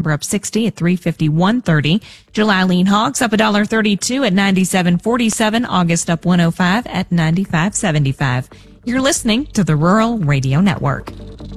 Harbor up 60 at $351.30. July lean hogs up $1.32 at $97.47. August up 105 at $95.75. You're listening to the Rural Radio Network.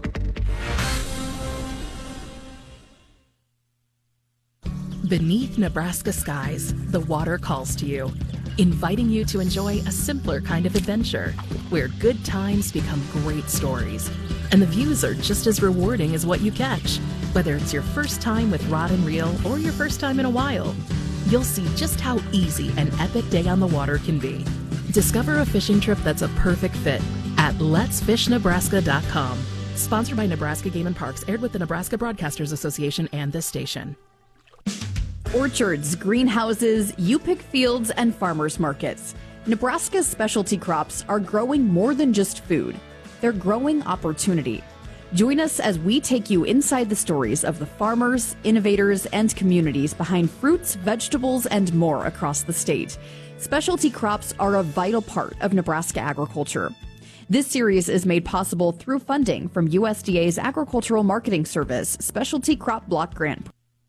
Beneath Nebraska skies, the water calls to you, inviting you to enjoy a simpler kind of adventure where good times become great stories. And the views are just as rewarding as what you catch. Whether it's your first time with rod and reel or your first time in a while, you'll see just how easy an epic day on the water can be. Discover a fishing trip that's a perfect fit at letsfishnebraska.com. Sponsored by Nebraska Game and Parks, aired with the Nebraska Broadcasters Association and this station. Orchards, greenhouses, you-pick fields, and farmers markets. Nebraska's specialty crops are growing more than just food. They're growing opportunity. Join us as we take you inside the stories of the farmers, innovators, and communities behind fruits, vegetables, and more across the state. Specialty crops are a vital part of Nebraska agriculture. This series is made possible through funding from USDA's Agricultural Marketing Service Specialty Crop Block Grant.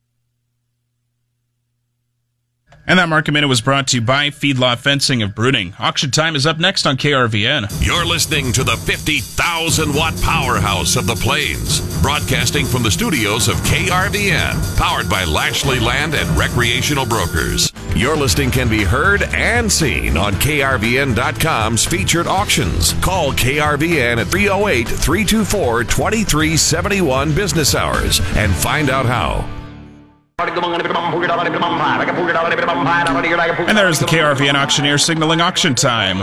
And that Market Minute was brought to you by Feedlot Fencing of Bruning. Auction time is up next on KRVN. You're listening to the 50,000-watt powerhouse of the Plains, broadcasting from the studios of KRVN, powered by Lashley Land and Recreational Brokers. Your listing can be heard and seen on KRVN.com's featured auctions. Call KRVN at 308-324-2371 business hours and find out how. And there's the KRVN auctioneer signaling auction time.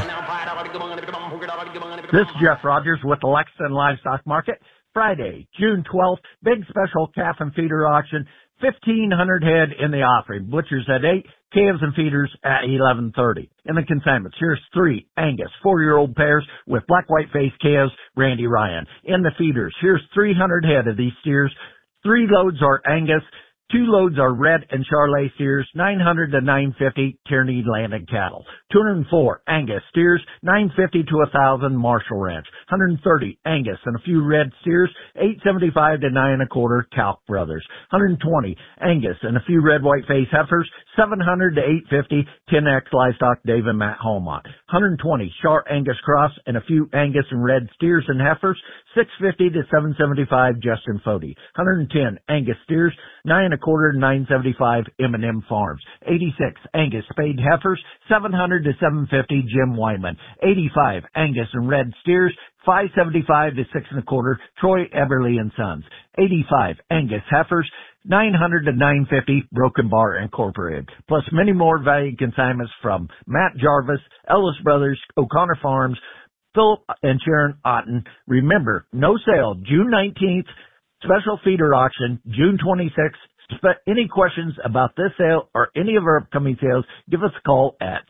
This is Jeff Rogers with the Lexington Livestock Market. Friday, June 12th, big special calf and feeder auction. 1,500 head in the offering. Butchers at 8, calves and feeders at 11:30. In the consignments, here's 3 Angus 4-year-old pairs with black-white face calves, Randy Ryan. In the feeders, here's 300 head of these steers. 3 loads are Angus. 2 loads are red and Charolais steers, 900 to 950 Tierney landed cattle. 204 Angus steers, 950 to 1,000 Marshall Ranch. 130 Angus and a few red steers, 875 to 925 Calc Brothers. 120 Angus and a few red white face heifers, 700 to 850 10X Livestock Dave and Matt Holmont. 120 Char Angus Cross and a few Angus and red steers and heifers, 650 to 775 Justin Fody. 110 Angus steers, 925 to 975 M&M Farms. 86 Angus spayed heifers, 700 to 750 Jim Wyman. 85 Angus and red steers, 575 to 625 Troy Eberly and Sons. 85 Angus heifers, 900 to 950 Broken Bar Incorporated, plus many more valued consignments from Matt Jarvis, Ellis Brothers, O'Connor Farms, Philip and Sharon Otten. Remember, no sale June 19th, special feeder auction June 26th. Any questions about this sale or any of our upcoming sales, give us a call at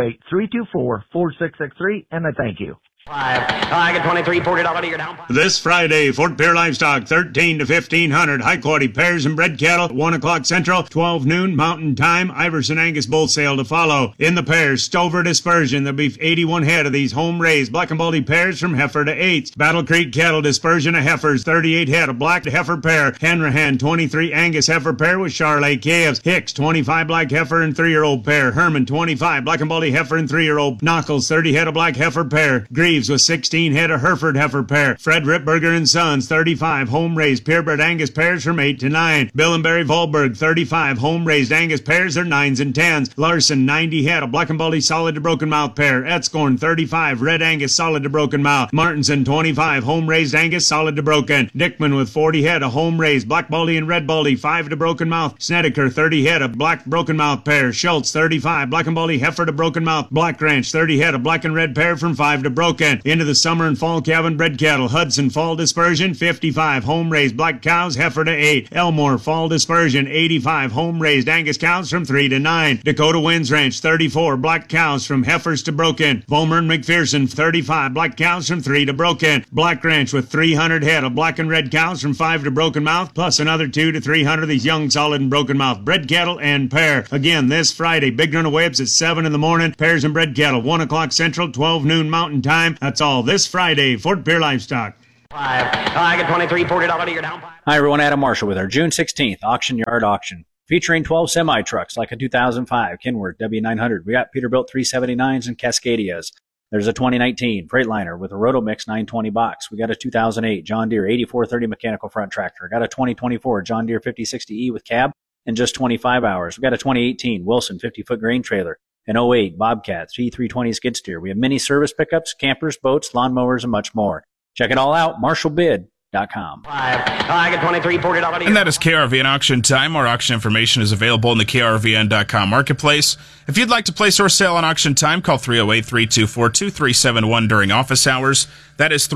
308-324-4663, and I thank you. I get $23, $40 you're down. This Friday, Fort Pierre Livestock, 13 to 1,500. High-quality pairs and bred cattle, 1 o'clock Central, 12 noon Mountain Time. Iverson Angus bull sale to follow. In the pairs, Stover Dispersion. There'll be 81 head of these home-raised black and baldy pairs from heifer to 8. Battle Creek Cattle Dispersion of heifers, 38 head of black heifer pair. Hanrahan, 23 Angus heifer pair with Charolais calves. Hicks, 25 black heifer and 3-year-old pair. Herman, 25 black and baldy heifer and 3-year-old. Knuckles, 30 head of black heifer pair. Greaves with 16 head of Hereford heifer pair. Fred Ripberger and Sons, 35 home-raised purebred Angus pairs from 8 to 9. Bill and Barry Volberg, 35 home-raised Angus pairs, they're 9s and 10s. Larson, 90 head of black and baldy solid to broken mouth pair. Etzkorn, 35 red Angus solid to broken mouth. Martinson, 25 home-raised Angus solid to broken. Dickman with 40 head of home-raised black baldy and red baldy, 5 to broken mouth. Snedeker, 30 head of black broken mouth pair. Schultz, 35 black and baldy heifer to broken mouth. Black Ranch, 30 head of black and red pair from 5 to broken. Into the summer and fall calving bred cattle. Hudson fall dispersion, 55 home-raised black cows, heifer to 8. Elmore fall dispersion, 85 home-raised Angus cows from 3 to 9. Dakota Winds Ranch, 34 black cows from heifers to broken. Vollmer and McPherson, 35 black cows from 3 to broken. Black Ranch with 300 head of black and red cows from 5 to broken mouth, plus another 2 to 300 of these young solid and broken mouth bred cattle and pair. Again, this Friday, big run of webs at 7 in the morning. Pairs and bred cattle, 1 o'clock Central, 12 noon Mountain Time. That's all this Friday, Fort Pierre Livestock. I get 23, $40 your down. Hi, everyone. Adam Marshall with our June 16th Auction Yard Auction, featuring 12 semi-trucks like a 2005 Kenworth W900. We got Peterbilt 379s and Cascadias. There's a 2019 Freightliner with a Rotomix 920 box. We got a 2008 John Deere 8430 mechanical front tractor. Got a 2024 John Deere 5060E with cab in just 25 hours. We got a 2018 Wilson 50-foot grain trailer, an 08 Bobcat T320 skid steer. We have mini service pickups, campers, boats, lawnmowers, and much more. Check it all out, MarshallBid.com. I get 23, $40. And that is KRVN Auction Time. More auction information is available in the KRVN.com marketplace. If you'd like to place or sell on Auction Time, call 308-324-2371 during office hours. That is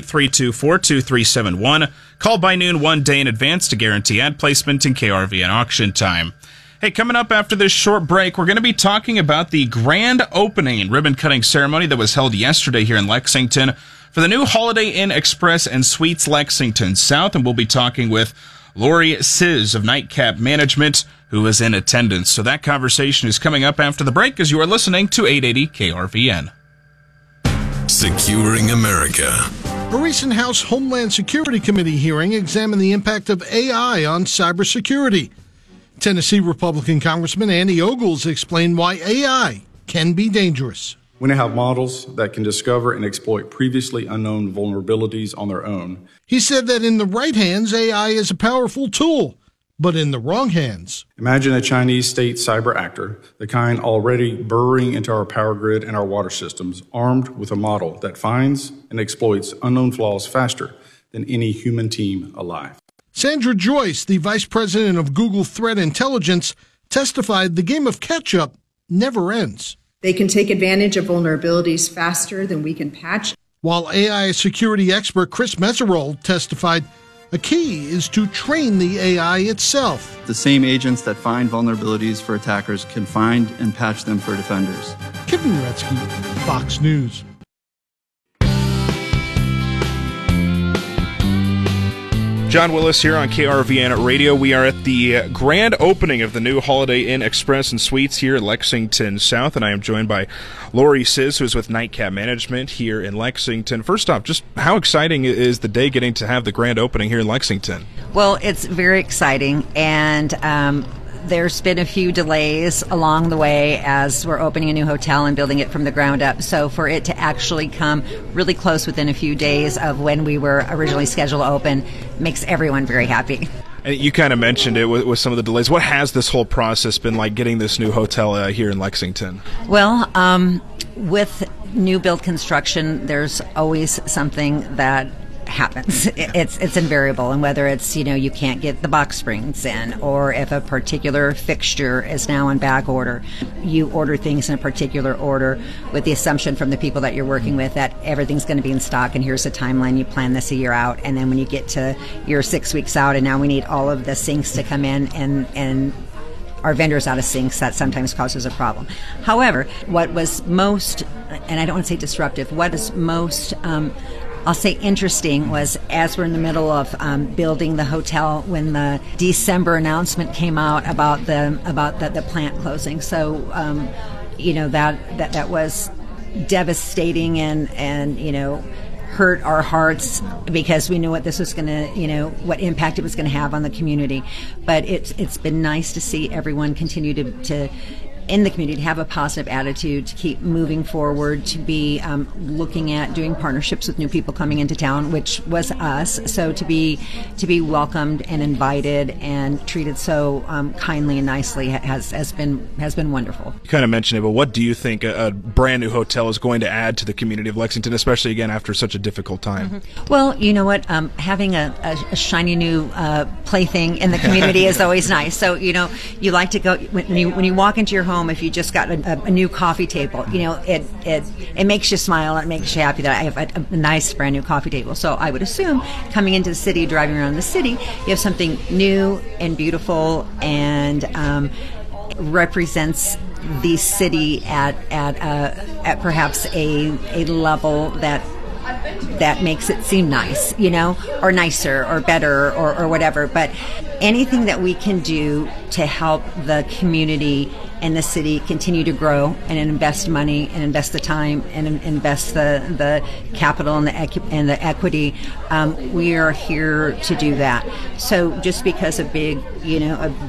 308-324-2371. Call by noon 1 day in advance to guarantee ad placement in KRVN Auction Time. Hey, coming up after this short break, we're going to be talking about the grand opening and ribbon-cutting ceremony that was held yesterday here in Lexington for the new Holiday Inn Express and Suites Lexington South, and we'll be talking with Lori Sizz of Nightcap Management, who is in attendance. So that conversation is coming up after the break as you are listening to 880 KRVN. Securing America. A recent House Homeland Security Committee hearing examined the impact of AI on cybersecurity. Tennessee Republican Congressman Andy Ogles explained why AI can be dangerous. When they have models that can discover and exploit previously unknown vulnerabilities on their own. He said that in the right hands, AI is a powerful tool, but in the wrong hands. Imagine a Chinese state cyber actor, the kind already burrowing into our power grid and our water systems, armed with a model that finds and exploits unknown flaws faster than any human team alive. Sandra Joyce, the vice president of Google Threat Intelligence, testified the game of catch-up never ends. They can take advantage of vulnerabilities faster than we can patch. While AI security expert Chris Meserold testified, a key is to train the AI itself. The same agents that find vulnerabilities for attackers can find and patch them for defenders. Kevin Uretsky, Fox News. John Willis here on KRVN Radio. We are at the grand opening of the new Holiday Inn Express and Suites here in Lexington South, and I am joined by Lori Sizz, who is with Nightcap Management here in Lexington. First off, just how exciting is the day getting to have the grand opening here in Lexington? Well, it's very exciting, and there's been a few delays along the way as we're opening a new hotel and building it from the ground up. So for it to actually come really close within a few days of when we were originally scheduled to open makes everyone very happy. And you kind of mentioned it with some of the delays. What has this whole process been like getting this new hotel here in Lexington? Well, with new build construction, there's always something that happens. It's invariable, and whether it's, you can't get the box springs in, or if a particular fixture is now on back order, you order things in a particular order with the assumption from the people that you're working with that everything's going to be in stock, and here's the timeline, you plan this a year out, and then when you get to you're 6 weeks out and now we need all of the sinks to come in and our vendors out of sinks, that sometimes causes a problem. However, what was most, and I don't want to say disruptive, what is most I'll say interesting was as we're in the middle of building the hotel when the December announcement came out about the plant closing. So that was devastating and hurt our hearts because we knew what this was going to, what impact it was going to have on the community. But it's been nice to see everyone continue to in the community to have a positive attitude, to keep moving forward, to be looking at doing partnerships with new people coming into town, which was us. So to be welcomed and invited and treated so kindly and nicely has been wonderful. You kind of mentioned it, but what do you think a brand new hotel is going to add to the community of Lexington, especially again after such a difficult time? Mm-hmm. Well, you know what? Having a shiny new plaything in the community is always nice. So you like to go when you walk into your home. If you just got a new coffee table, it makes you smile and it makes you happy that I have a nice brand new coffee table. So I would assume coming into the city, driving around the city, you have something new and beautiful and represents the city at perhaps a level that that makes it seem nice, or nicer or better or whatever. But anything that we can do to help the community and the city continue to grow and invest money and invest the time and invest the capital and the equity, we are here to do that. So just because a big